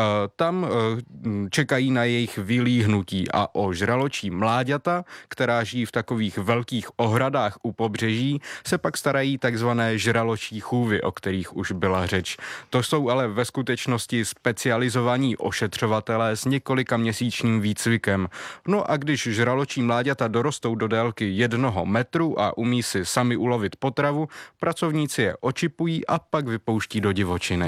Tam čekají na jejich vylíhnutí a o žraločí mláďata, která žijí v takových velkých ohradách u pobřeží, se pak starají takzvané žraločí chůvy, o kterých už byla řeč. To jsou ale ve skutečnosti specializovaní ošetřovatelé s několika měsíčním výcvikem. No a když žraločí mláďata dorostou do délky 1 metru a umí si sami ulovit potravu, pracovníci je očipují a pak vypouští do divočiny.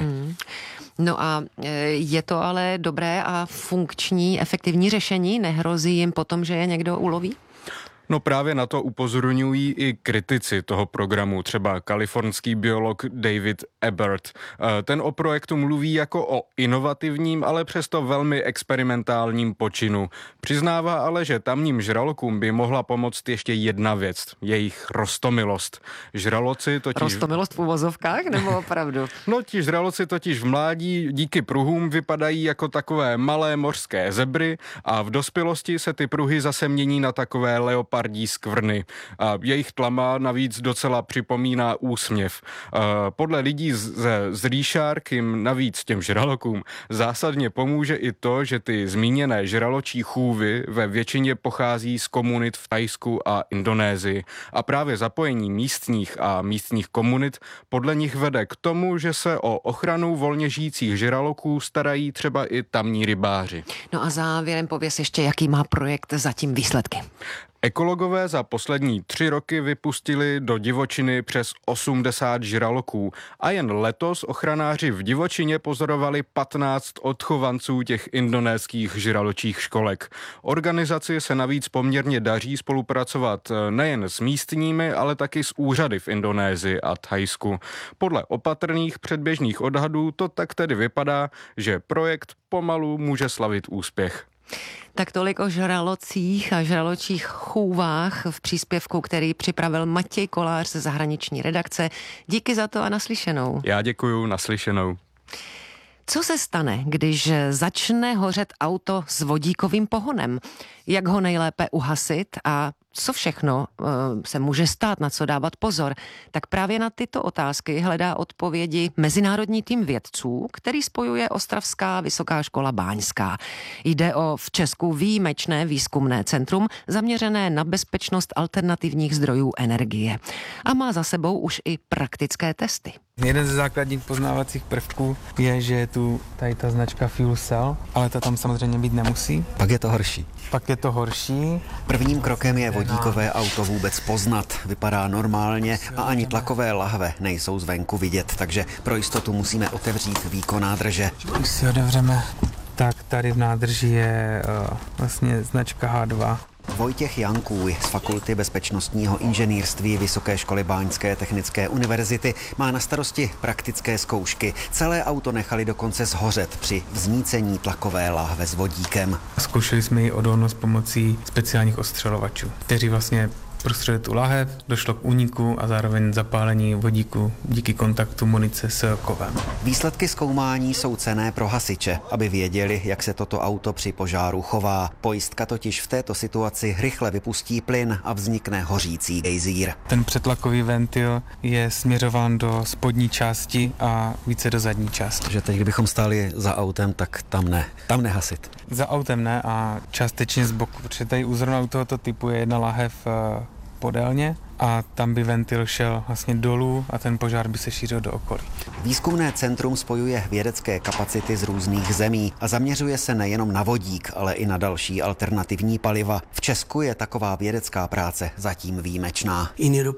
No a je to ale dobré a funkční, efektivní řešení? Nehrozí jim potom, že je někdo uloví? No právě na to upozorňují i kritici toho programu, třeba kalifornský biolog David Ebert. Ten o projektu mluví jako o inovativním, ale přesto velmi experimentálním počinu. Přiznává ale, že tamním žralokům by mohla pomoct ještě jedna věc, jejich roztomilost. Žraloci totiž... Roztomilost v uvozovkách, nebo opravdu? No, ti žraloci totiž v mládí díky pruhům vypadají jako takové malé mořské zebry a v dospělosti se ty pruhy zase mění na takové leopardí skvrny. A jejich tlama navíc docela připomíná úsměv. Podle lidí z Reshark jim navíc těm žralokům zásadně pomůže i to, že ty zmíněné žraločí chůvy ve většině pochází z komunit v Thajsku a Indonésii. A právě zapojení místních komunit podle nich vede k tomu, že se o ochranu volně žijících žraloků starají třeba i tamní rybáři. No a závěrem pověz ještě, jaký má projekt zatím výsledky. Ekologové za poslední 3 roky vypustili do divočiny přes 80 žraloků a jen letos ochranáři v divočině pozorovali 15 odchovanců těch indonéských žraločích školek. Organizaci se navíc poměrně daří spolupracovat nejen s místními, ale taky s úřady v Indonésii a Thajsku. Podle opatrných předběžných odhadů to tak tedy vypadá, že projekt pomalu může slavit úspěch. Tak tolik o žralocích a žraločích chůvách v příspěvku, který připravil Matěj Kolář ze zahraniční redakce. Díky za to a naslyšenou. Já děkuju, naslyšenou. Co se stane, když začne hořet auto s vodíkovým pohonem? Jak ho nejlépe uhasit a co všechno se může stát, na co dávat pozor? Tak právě na tyto otázky hledá odpovědi mezinárodní tým vědců, který spojuje Ostravská vysoká škola báňská. Jde o v Česku výjimečné výzkumné centrum zaměřené na bezpečnost alternativních zdrojů energie. A má za sebou už i praktické testy. Jeden ze základních poznávacích prvků je, že je tu tady ta značka Fuel Cell, ale ta tam samozřejmě být nemusí. Pak je to horší. Prvním krokem je vodíkové auto vůbec poznat. Vypadá normálně a ani tlakové lahve nejsou zvenku vidět, takže pro jistotu musíme otevřít výkon nádrže. Když si otevřeme, tak tady v nádrži je vlastně značka H2. Vojtěch Jankůj z Fakulty bezpečnostního inženýrství Vysoké školy báňské technické univerzity má na starosti praktické zkoušky. Celé auto nechali dokonce shořet při vznícení tlakové láhve s vodíkem. Zkoušeli jsme ji odolnost pomocí speciálních ostřelovačů, kteří vlastně prostředili tu láhev, došlo k úniku a zároveň zapálení vodíku díky kontaktu munice s kovem. Výsledky zkoumání jsou cenné pro hasiče, aby věděli, jak se toto auto při požáru chová. Pojistka totiž v této situaci rychle vypustí plyn a vznikne hořící gejzír. Ten přetlakový ventil je směřován do spodní části a více do zadní části. Že teď, kdybychom stáli za autem, tak tam nehasit. Za autem ne a částečně z boku, protože tady u zrovna u tohoto typu je jedna lahev podélně a tam by ventil šel vlastně dolů a ten požár by se šířil do okolí. Výzkumné centrum spojuje vědecké kapacity z různých zemí a zaměřuje se nejenom na vodík, ale i na další alternativní paliva. V Česku je taková vědecká práce zatím výjimečná.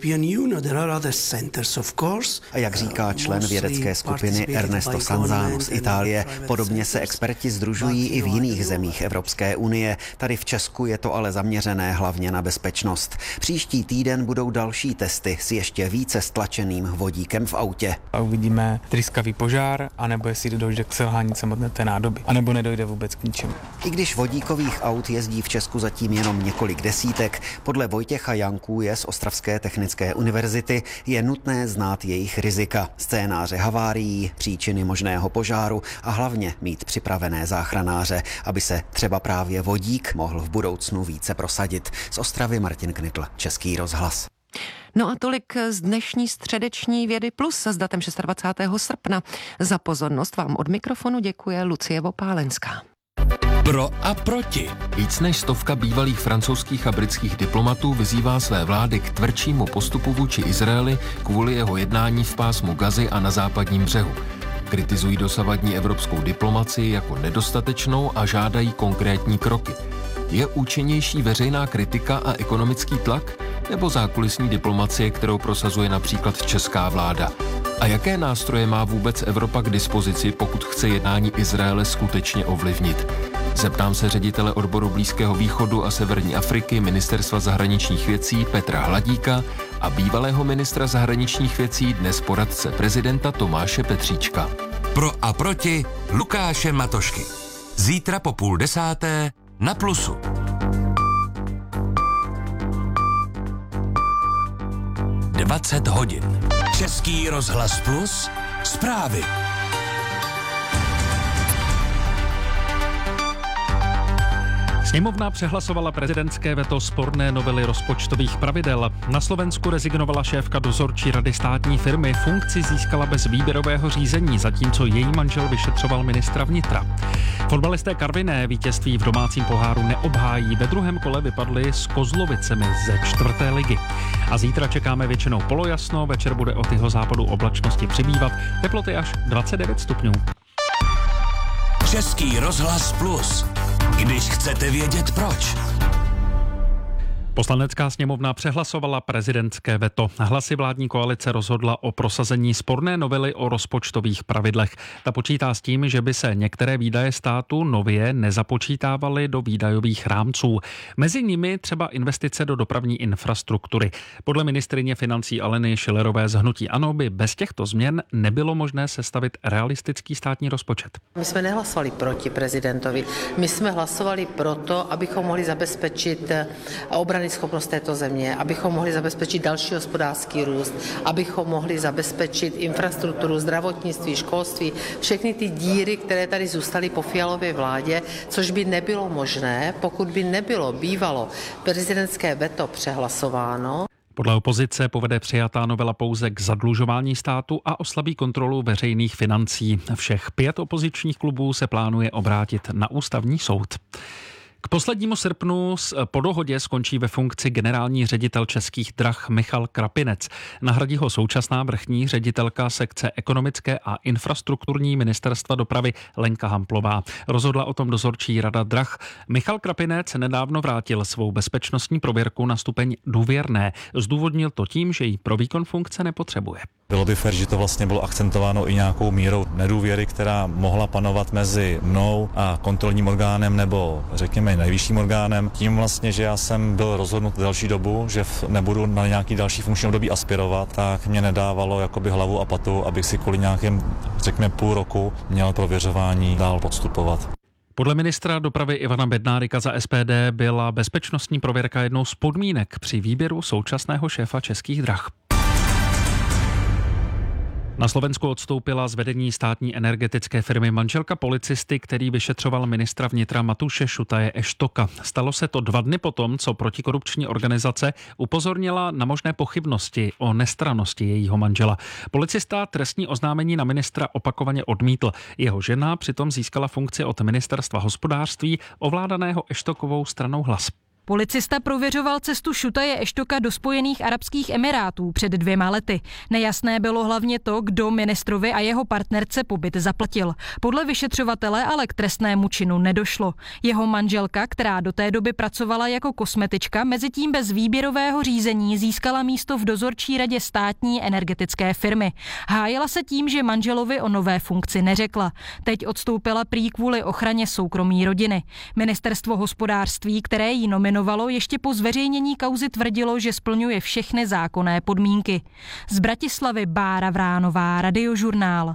A jak říká člen vědecké skupiny Ernesto Sanzano z Itálie, podobně se experti sdružují i v jiných zemích Evropské unie. Tady v Česku je to ale zaměřené hlavně na bezpečnost. Příští týden budou další testy s ještě více stlačeným vodíkem v autě. A uvidíme tryskavý požár, anebo jestli dojde k selhání samotné té nádoby, anebo nedojde vůbec k ničemu. I když vodíkových aut jezdí v Česku zatím jenom několik desítek, podle Vojtěcha Jankůje z Ostravské technické univerzity je nutné znát jejich rizika, scénáře havárií, příčiny možného požáru a hlavně mít připravené záchranáře, aby se třeba právě vodík mohl v budoucnu více prosadit. Z Ostravy Martin Knitl, Český rozhlas. No a tolik z dnešní středeční Vědy Plus s datem 26. srpna. Za pozornost vám od mikrofonu děkuje Lucie Vopálenská. Pro a proti. Víc než 100 bývalých francouzských a britských diplomatů vyzývá své vlády k tvrdšímu postupu vůči Izraeli kvůli jeho jednání v pásmu Gazy a na západním břehu. Kritizují dosavadní evropskou diplomacii jako nedostatečnou a žádají konkrétní kroky. Je účinnější veřejná kritika a ekonomický tlak nebo zákulisní diplomacie, kterou prosazuje například česká vláda? A jaké nástroje má vůbec Evropa k dispozici, pokud chce jednání Izraele skutečně ovlivnit? Zeptám se ředitele odboru Blízkého východu a Severní Afriky Ministerstva zahraničních věcí Petra Hladíka a bývalého ministra zahraničních věcí, dnes poradce prezidenta Tomáše Petříčka. Pro a proti Lukáše Matošky. Zítra po 9:30 na Plusu. (20 hodin). Český rozhlas Plus. Zprávy. Sněmovna přehlasovala prezidentské veto sporné novely rozpočtových pravidel. Na Slovensku rezignovala šéfka dozorčí rady státní firmy, funkci získala bez výběrového řízení, zatímco její manžel vyšetřoval ministra vnitra. Fotbalisté Karviné vítězství v domácím poháru neobhájí, ve druhém kole vypadli s Kozlovicemi ze 4. ligy. A zítra čekáme většinou polojasno, večer bude od jihozápadu oblačnosti přibývat, teploty až 29 stupňů. Český rozhlas Plus. Když chcete vědět proč. Poslanecká sněmovna přehlasovala prezidentské veto. Hlasy vládní koalice rozhodla o prosazení sporné novely o rozpočtových pravidlech. Ta počítá s tím, že by se některé výdaje státu nově nezapočítávaly do výdajových rámců. Mezi nimi třeba investice do dopravní infrastruktury. Podle ministryně financí Aleny Schillerové z hnutí ANO by bez těchto změn nebylo možné sestavit realistický státní rozpočet. My jsme nehlasovali proti prezidentovi. My jsme hlasovali proto, abychom mohli zabezpečit obrany schopnost této země, abychom mohli zabezpečit další hospodářský růst, abychom mohli zabezpečit infrastrukturu, zdravotnictví, školství, všechny ty díry, které tady zůstaly po Fialově vládě, což by nebylo možné, pokud by nebylo bývalo prezidentské veto přehlasováno. Podle opozice povede přijatá novela pouze k zadlužování státu a oslabí kontrolu veřejných financí. Všech 5 opozičních klubů se plánuje obrátit na ústavní soud. K poslednímu srpnu po dohodě skončí ve funkci generální ředitel Českých drah Michal Krapinec. Nahradí ho současná vrchní ředitelka sekce ekonomické a infrastrukturní ministerstva dopravy Lenka Hamplová. Rozhodla o tom dozorčí rada drah. Michal Krapinec nedávno vrátil svou bezpečnostní prověrku na stupeň důvěrné. Zdůvodnil to tím, že ji pro výkon funkce nepotřebuje. Bylo by fér, že to vlastně bylo akcentováno i nějakou mírou nedůvěry, která mohla panovat mezi mnou a kontrolním orgánem nebo řekněme nejvyšším orgánem. Tím vlastně, že já jsem byl rozhodnut delší dobu, že nebudu na nějaký další funkční období aspirovat, tak mě nedávalo jakoby hlavu a patu, abych si kvůli nějakým, řekněme, půl roku měl prověřování dál podstupovat. Podle ministra dopravy Ivana Bednárika za SPD byla bezpečnostní prověrka jednou z podmínek při výběru současného šéfa Českých drah. Na Slovensku odstoupila z vedení státní energetické firmy manželka policisty, který vyšetřoval ministra vnitra Matuše Šutaje Eštoka. Stalo se to 2 dny potom, co protikorupční organizace upozornila na možné pochybnosti o nestrannosti jejího manžela. Policista trestní oznámení na ministra opakovaně odmítl. Jeho žena přitom získala funkci od ministerstva hospodářství ovládaného Eštokovou stranou Hlas. Policista prověřoval cestu Šutaje Eštoka do Spojených arabských emirátů před 2 lety. Nejasné bylo hlavně to, kdo ministrovi a jeho partnerce pobyt zaplatil. Podle vyšetřovatele ale k trestnému činu nedošlo. Jeho manželka, která do té doby pracovala jako kosmetička, mezitím bez výběrového řízení získala místo v dozorčí radě státní energetické firmy. Hájila se tím, že manželovi o nové funkci neřekla. Teď odstoupila prý kvůli ochraně soukromí rodiny. Ministerstvo hospodářství, které jí nominovalo, ještě po zveřejnění kauzy tvrdilo, že splňuje všechny zákonné podmínky. Z Bratislavy Bára Vránová, Radiožurnál.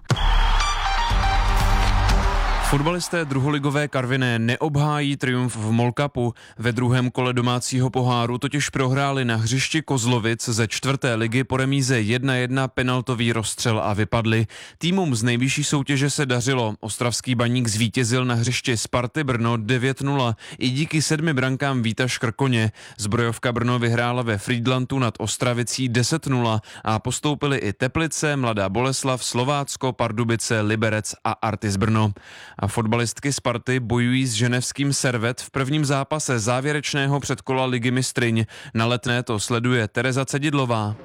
Fotbalisté druholigové Karviné neobhájí triumf v MOL Cupu. Ve druhém kole domácího poháru totiž prohráli na hřišti Kozlovic ze 4. ligy po remíze 1-1 penaltový rozstřel a vypadli. Týmům z nejvyšší soutěže se dařilo. Ostravský Baník zvítězil na hřišti Sparty Brno 9-0 i díky 7 brankám Víta Škrkoně. Zbrojovka Brno vyhrála ve Frýdlantu nad Ostravicí 10-0 a postoupili i Teplice, Mladá Boleslav, Slovácko, Pardubice, Liberec a Artis Brno. A fotbalistky Sparty bojují s ženevským Servet v prvním zápase závěrečného předkola Ligy mistryň. Na Letné to sleduje Tereza Cedidlová.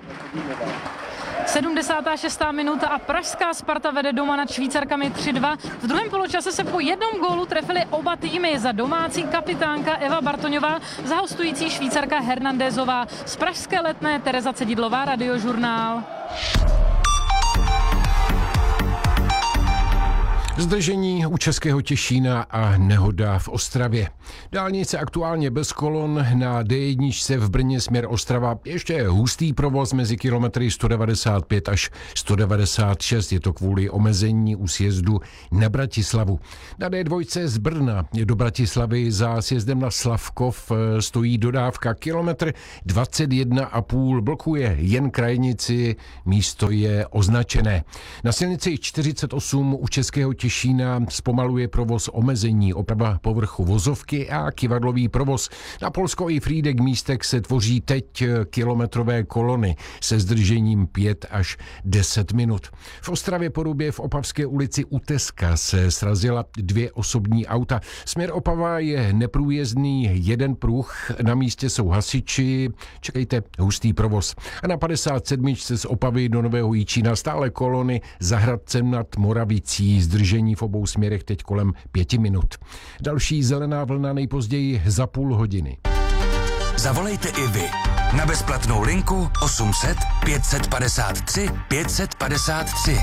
76. minuta a pražská Sparta vede doma nad Švýcarkami 3-2. V druhém poločase se po jednom gólu trefily oba týmy. Za domácí kapitánka Eva Bartoňová, za hostující Švýcarka Hernandezová. Z pražské Letné Tereza Cedidlová, Radiožurnál. Zdržení u Českého Těšína a nehoda v Ostravě. Dálnice aktuálně bez kolon, na D1 v Brně směr Ostrava ještě hustý provoz mezi kilometry 195 až 196. Je to kvůli omezení u sjezdu na Bratislavu. Na D2 z Brna do Bratislavy za sjezdem na Slavkov stojí dodávka kilometr 21,5. Blokuje jen krajnici, místo je označené. Na silnici 48 u Českého Těšína zpomaluje provoz omezení, oprava povrchu vozovky a kyvadlový provoz. Na Polsko i Frýdek místek se tvoří teď kilometrové kolony se zdržením 5 až 10 minut. V Ostravě Porubě v Opavské ulici u Teska se srazila 2 osobní auta. Směr Opava je neprůjezdný, jeden pruh, na místě jsou hasiči, čekejte, hustý provoz. A na 57. z Opavy do Nového Jičína stále kolony za Hradcem nad Moravicí, zdržení v obou směrech teď kolem 5 minut. Další zelená vlna nejpozději za půl hodiny. Zavolejte i vy na bezplatnou linku 800 553 553.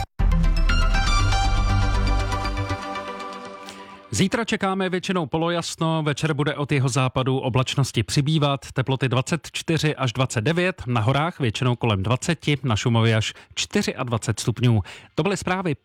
Zítra čekáme většinou polojasno, večer bude od jeho západu oblačnosti přibývat, teploty 24 až 29, na horách většinou kolem 20, na Šumavě až 24 stupňů. To byly zprávy.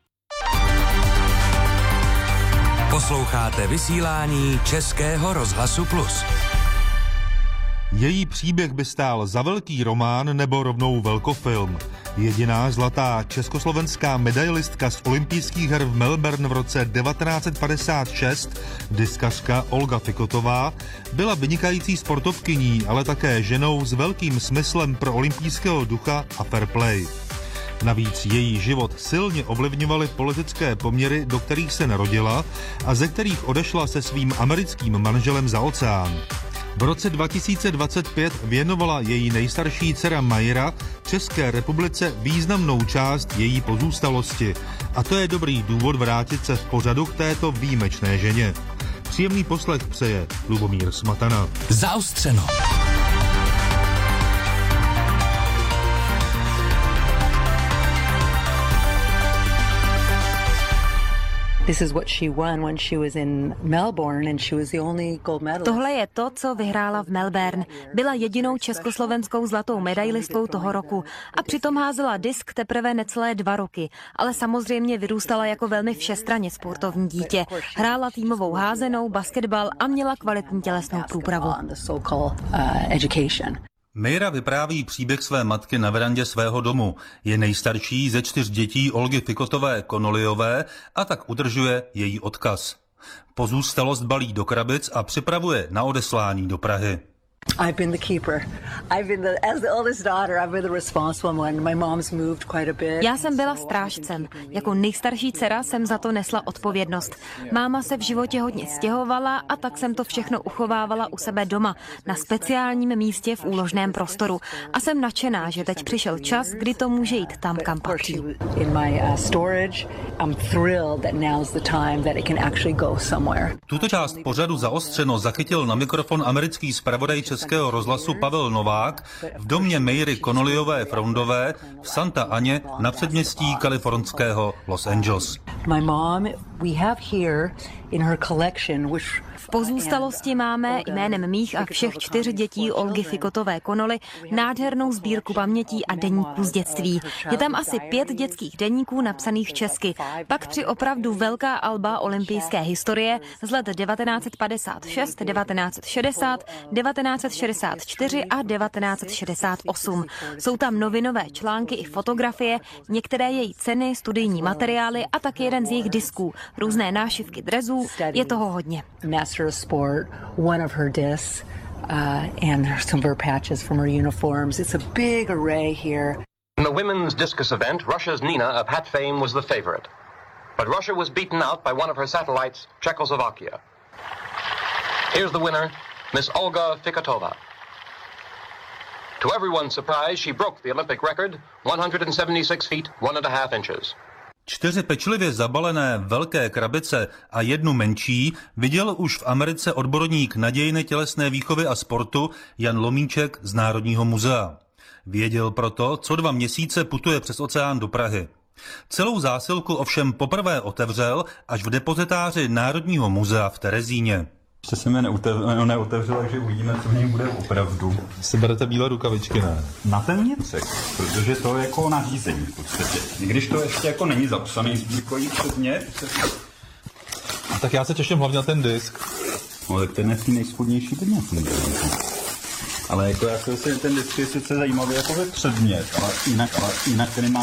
Posloucháte vysílání Českého rozhlasu Plus. Její příběh by stál za velký román nebo rovnou velkofilm. Jediná zlatá československá medailistka z olympijských her v Melbourne v roce 1956, diskařka Olga Fikotová, byla vynikající sportovkyní, ale také ženou s velkým smyslem pro olympijského ducha a fair play. Navíc její život silně ovlivňovaly politické poměry, do kterých se narodila a ze kterých odešla se svým americkým manželem za oceán. V roce 2025 věnovala její nejstarší dcera Majra České republice významnou část její pozůstalosti. A to je dobrý důvod vrátit se v pořadu k této výjimečné ženě. Příjemný poslech přeje Lubomír Smatana. Zaostřeno. Tohle je to, co vyhrála v Melbourne. Byla jedinou československou zlatou medailistkou toho roku a přitom házela disk teprve necelé 2 roky, ale samozřejmě vyrůstala jako velmi všestranně sportovní dítě. Hrála týmovou házenou, basketbal a měla kvalitní tělesnou průpravu. Majra vypráví příběh své matky na verandě svého domu. Je nejstarší ze 4 dětí Olgy Fikotové Konoliové a tak udržuje její odkaz. Pozůstalost balí do krabic a připravuje na odeslání do Prahy. I've been the keeper. As the oldest daughter, I've been the responsible one. My mom's moved quite a bit. Já jsem byla strážcem. Jako nejstarší dcera jsem za to nesla odpovědnost. Máma se v životě hodně stěhovala a tak jsem to všechno uchovávala u sebe doma, na speciálním místě v úložném prostoru. A jsem nadšená, že teď přišel čas, kdy to může jít tam, kam patří. In my storage, I'm thrilled that now's the time that it can actually go somewhere. Tuto část pořadu Zaostřeno zachytil na mikrofon americký zpravodaj Českého rozhlasu Pavel Novák v domě Majry Konoliové Froundové v Santa Aně na předměstí kalifornského Los Angeles. My mom, we have here in her collection, which v pozůstalosti máme jménem mých a všech 4 dětí Olgy Fikotové Konoly nádhernou sbírku pamětí a deníků z dětství. Je tam asi 5 dětských deníků napsaných česky. Pak 3 opravdu velká alba olympijské historie z let 1956, 1960, 1964 a 1968. Jsou tam novinové články i fotografie, některé její ceny, studijní materiály a taky jeden z jejich disků, různé nášivky dresů, je toho hodně. Master of Sport, one of her discs, and some of her patches from her uniforms. It's a big array here. In the women's discus event, Russia's Nina of hat fame was the favorite. But Russia was beaten out by one of her satellites, Czechoslovakia. Here's the winner, Miss Olga Fikotova. To everyone's surprise, she broke the Olympic record, 176 feet, 1.5 inches. 4 pečlivě zabalené velké krabice a 1 menší viděl už v Americe odborník na dějiny tělesné výchovy a sportu Jan Lomíček z Národního muzea. Věděl proto, co 2 měsíce putuje přes oceán do Prahy. Celou zásilku ovšem poprvé otevřel až v depozitáři Národního muzea v Terezíně. Ještě se mi neotevřel, takže uvidíme, co v něm bude opravdu. Si berete bílé rukavičky, ne? Na ten vnitřek, protože to je jako nařízení v podstatě. I když to ještě jako není zapsaný sbírkový předmět. Tak já se těším hlavně na ten disk. No tak ten je nejspodnější předmět. Ale jako já si ten disk je sice zajímavý jako předmět, ale jinak ten má